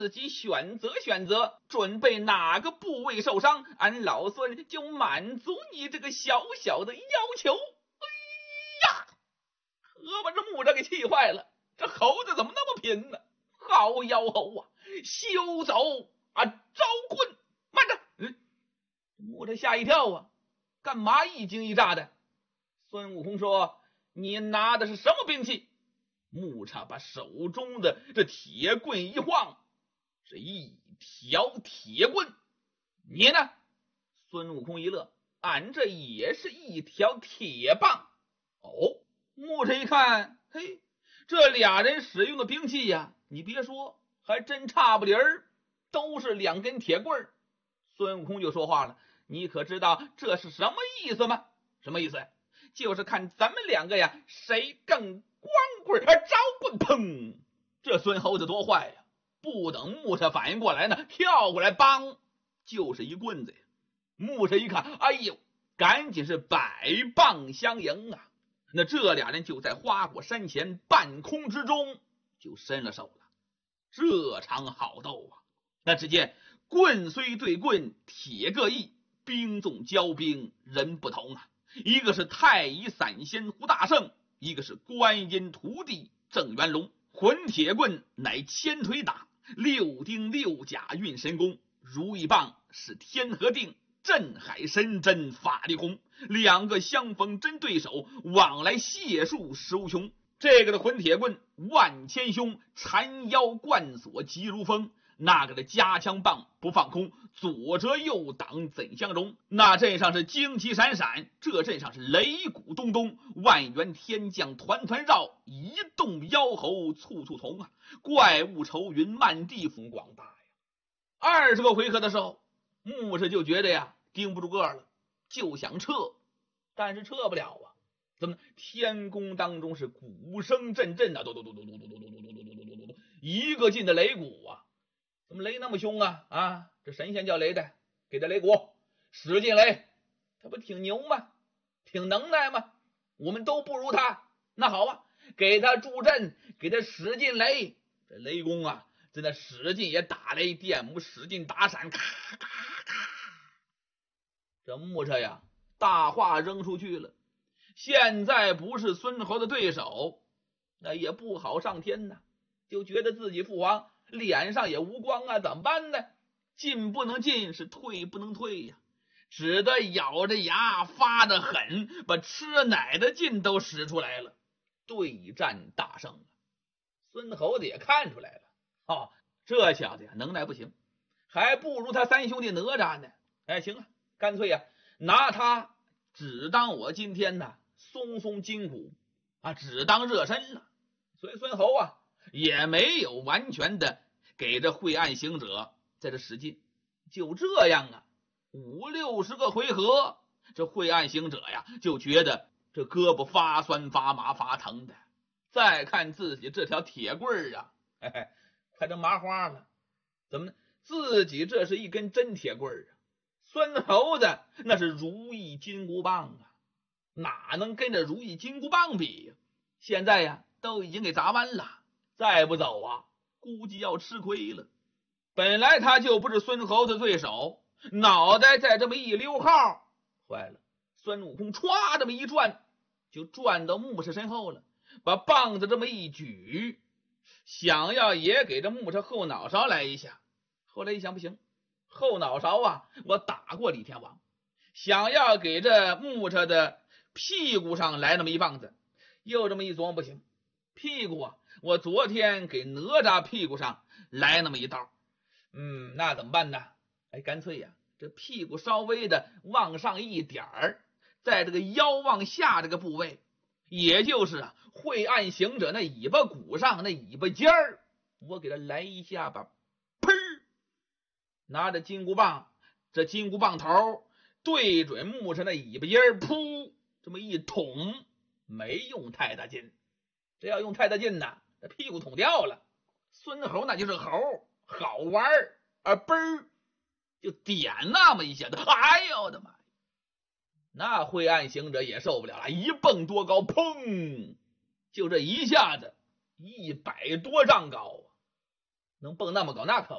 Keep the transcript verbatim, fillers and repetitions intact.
自己选择选择，准备哪个部位受伤，俺老孙就满足你这个小小的要求。哎呀，可把这木吒给气坏了，这猴子怎么那么贫呢？好妖猴啊，休走啊！招棍！慢着！嗯，木吒吓一跳啊，干嘛一惊一乍的？孙悟空说：“你拿的是什么兵器？”木吒把手中的这铁棍一晃，是一条铁棍。你呢？孙悟空一乐，俺这也是一条铁棒。哦，木吒一看，嘿，这俩人使用的兵器呀，你别说，还真差不离儿，都是两根铁棍儿。孙悟空就说话了：“你可知道这是什么意思吗？”什么意思？就是看咱们两个呀，谁更光棍而招棍。砰！这孙猴子多坏呀！不等木吒反应过来呢，跳过来，梆，就是一棍子呀。木吒一看，哎呦，赶紧是百棒相迎啊！那这俩人就在花果山前半空之中就伸了手了。这场好斗啊！那只见棍虽对棍，铁各异，兵纵交兵，人不同啊。一个是太乙散仙胡大圣，一个是观音徒弟郑元龙。混铁棍乃千腿打，六丁六甲运神功，如意棒是天河定，镇海神针法力红。两个相逢真对手，往来解数实无穷。这个的混铁棍万千凶，缠腰贯锁急如风。那个的加枪棒不放空，左折右挡怎相容？那阵上是旌旗闪闪，这阵上是擂鼓咚咚，万员天将团团绕，一动妖猴簇簇从啊！怪物愁云漫地风广大呀！二十个回合的时候，木吒就觉得呀盯不住个了，就想撤，但是撤不了啊！怎么天宫当中是鼓声阵阵啊，咚咚咚咚咚咚咚咚咚咚咚咚咚咚，一个劲的擂鼓啊！怎么擂那么凶啊？啊，这神仙叫擂的，给他擂鼓，使劲擂，他不挺牛吗？挺能耐吗？我们都不如他。那好啊，给他助阵，给他使劲擂。这雷公啊，在那使劲也打雷，电母使劲打闪，咔咔咔。这木吒呀，大话扔出去了。现在不是孙猴的对手，那也不好上天呐，就觉得自己父皇脸上也无光啊，怎么办呢？进不能进，是退不能退呀，只得咬着牙发得狠，把吃奶的劲都使出来了，对战大圣。孙猴子也看出来了，哦，这小子呀能耐不行，还不如他三兄弟哪吒呢。哎，行啊，干脆呀拿他只当我今天呢松松筋骨啊，只当热身了。所以孙猴啊也没有完全的给这晦暗行者在这使劲。就这样啊，五六十个回合，这晦暗行者呀就觉得这胳膊发酸发麻发疼的，再看自己这条铁棍啊，嘿嘿，快成麻花了。怎么呢？自己这是一根真铁棍啊，孙猴子那是如意金箍棒啊，哪能跟这如意金箍棒比呀？现在呀都已经给砸弯了，再不走啊估计要吃亏了。本来他就不是孙猴子对手，脑袋再这么一溜号，坏了，孙悟空歘这么一转，就转到木吒身后了，把棒子这么一举，想要也给这木吒后脑勺来一下。后来一想不行，后脑勺啊我打过李天王，想要给这木吒的屁股上来那么一棒子，又这么一琢磨不行，屁股啊我昨天给哪吒屁股上来那么一刀，嗯，那怎么办呢？哎，干脆呀这屁股稍微的往上一点儿，在这个腰往下这个部位，也就是啊晦暗行者那尾巴骨上那尾巴尖儿，我给他来一下吧。砰！拿着金箍棒，这金箍棒头对准木吒那尾巴尖儿，噗，这么一捅，没用太大劲。这要用太大劲呢，这屁股捅掉了。孙猴那就是猴，好玩儿啊，嘣儿就点那么一下子，哎呦我的妈呀！那晦暗行者也受不了了，一蹦多高，砰！就这一下子一百多丈高啊，能蹦那么高那可